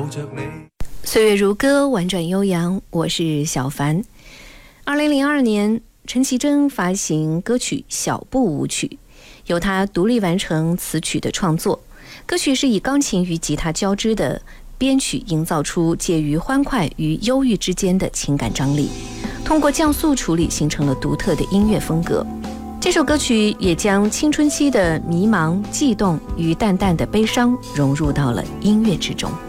着你。 岁月如歌，婉转悠扬，我是小凡。2002年，陈绮贞发行歌曲《小步舞曲》，由她独立完成词曲的创作。歌曲是以钢琴与吉他交织的编曲，营造出介于欢快与忧郁之间的情感张力，通过降速处理形成了独特的音乐风格。这首歌曲也将青春期的迷茫、悸动与淡淡的悲伤融入到了音乐之中。